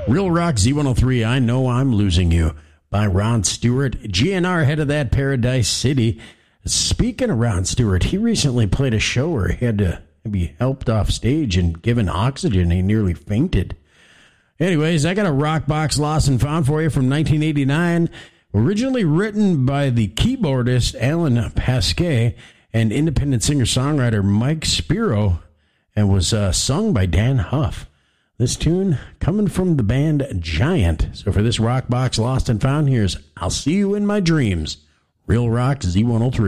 Real Rock Z103, I Know I'm Losing You by Ron Stewart. GNR head of that, Paradise City. Speaking of Ron Stewart, he recently played a show where he had to be helped off stage and given oxygen. He nearly fainted. Anyways, I got a rock box lost and found for you from 1989. Originally written by the keyboardist Alan Pasquet and independent singer-songwriter Mike Spiro, and was sung by Dan Huff. This tune coming from the band Giant. So for this rock box lost and found, here's I'll See You in My Dreams. Real Rock Z103.